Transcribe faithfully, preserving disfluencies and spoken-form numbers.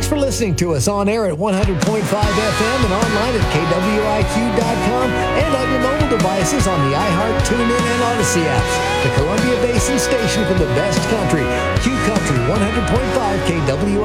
Thanks for listening to us on air at one hundred point five F M and online at K W I Q dot com and on your mobile devices on the iHeart, TuneIn, and Odyssey apps. The Columbia Basin station for the best country. Q Country one hundred point five K W I Q.